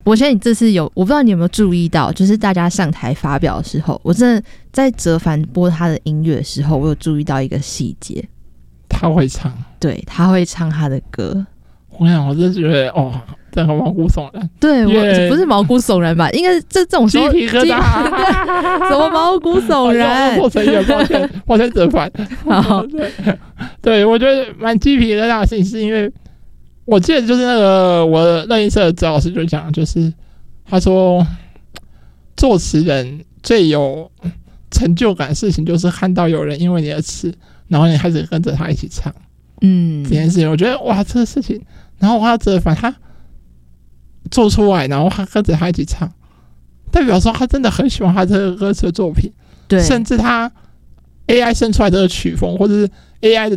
我现在这次我不知道你有没有注意到，就是大家上台发表的时候，我真的在哲凡播他的音乐的时候，我有注意到一个细节， 他会唱， 对，他会唱他的歌。 我真的觉得真的毛骨悚然。 对，我不是毛骨悚然吧？应该这种时候鸡皮疙瘩， 什么毛骨悚然？ 我承认，抱歉，哲凡。 好， 对，我觉得蛮鸡皮疙瘩的事情，是因为我记得就是那个我的乐音社的指导老师就讲，就是他说作词人最有成就感的事情，就是看到有人因为你的词，然后你开始跟着他一起唱。这件事情，我觉得哇，这个事情，然后我看到哲凡他做出来，然后他跟着他一起唱，代表说他真的很喜欢他这个歌词的作品， 对， 甚至他 AI 生出来这个曲风，或者是 AI 的